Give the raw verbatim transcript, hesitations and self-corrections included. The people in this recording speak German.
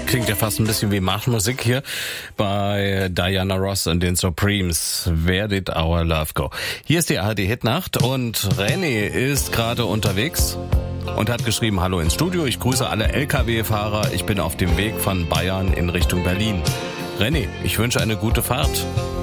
Klingt ja fast ein bisschen wie Marschmusik hier bei Diana Ross und den Supremes. Where did our love go? Hier ist die A R D-Hitnacht und René ist gerade unterwegs und hat geschrieben, hallo ins Studio, ich grüße alle L K W-Fahrer, ich bin auf dem Weg von Bayern in Richtung Berlin. René, ich wünsche eine gute Fahrt.